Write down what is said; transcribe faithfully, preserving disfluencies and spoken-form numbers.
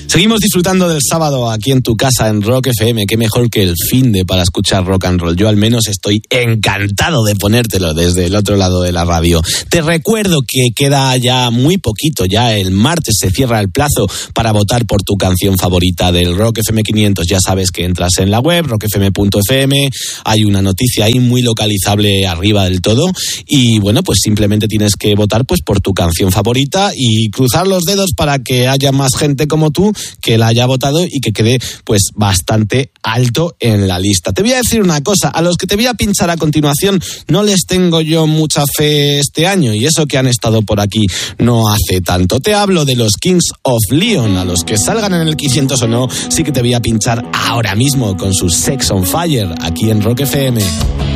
Seguimos disfrutando del sábado aquí en tu casa en Rock F M. Qué mejor que el finde para escuchar rock and roll. Yo al menos estoy encantado de ponértelo desde el otro lado de la radio. Te recuerdo que queda ya muy poquito, ya el martes se cierra el plazo para votar por tu canción favorita del Rock F M quinientos. Ya sabes que entras en la web rock f m punto f m, hay una noticia ahí muy localizable arriba del todo y bueno, pues simplemente tienes que votar pues por tu canción favorita y cruzar los dedos para que haya más gente como tú que la haya votado y que quede pues bastante alto en la lista. Te voy a decir una cosa, a los que te voy a pinchar a continuación no les tengo yo mucha fe este año y eso que han estado por aquí no hace tanto. Te hablo de los Kings of Leon, a los que salgan en el quinientos o no, sí que te voy a pinchar ahora mismo con su Sex on Fire aquí en Rock F M.